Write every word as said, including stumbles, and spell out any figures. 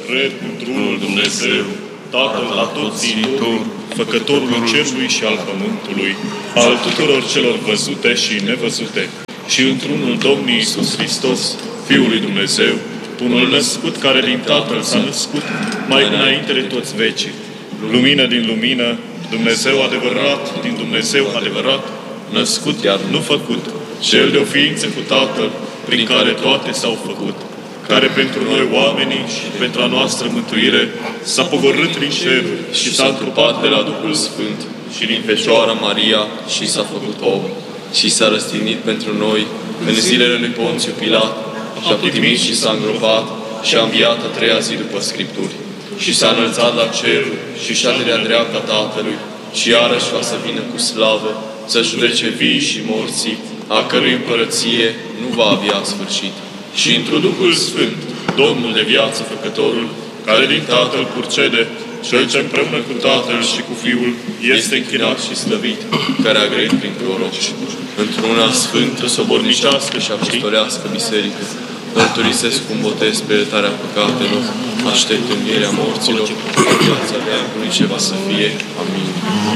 cred într-unul Dumnezeu, Tatăl Atotțiitor, Făcătorul cerului și al pământului, al tuturor celor văzute și nevăzute, și într-unul Domnul Iisus Hristos, Fiul lui Dumnezeu, unul născut care din Tatăl s-a născut mai înainte de toți vecii, lumină din lumină, Dumnezeu adevărat din Dumnezeu adevărat, născut, iar nu făcut, cel de o ființă cu Tatăl, prin care toate s-au făcut, care pentru noi oamenii și pentru a noastră mântuire s-a pogorât din ceruri și s-a întrupat de la Duhul Sfânt și din Fecioara Maria și s-a făcut om și s-a răstignit pentru noi în zilele lui Ponțiu Pilat și a pătimit și s-a îngropat și a înviat a treia zi după Scripturi și s-a înălțat la cer și șaderea dreapta Tatălui și iarăși va să vină cu slavă să judece vii și morții, a cărui împărăție nu va avea sfârșit. Și într-un Duhul Sfânt, Domnul de viață Făcătorul, care din Tatăl purcede, cel ce împreună cu Tatăl și cu Fiul este închinat și slăvit, care a grăit prin proroci. Într-una sfântă, sobornicească și apostolească biserică, mărturisesc cu un botez pe iertarea păcatelor, aștept învierea morților, viața veacului ce va să fie. Amin.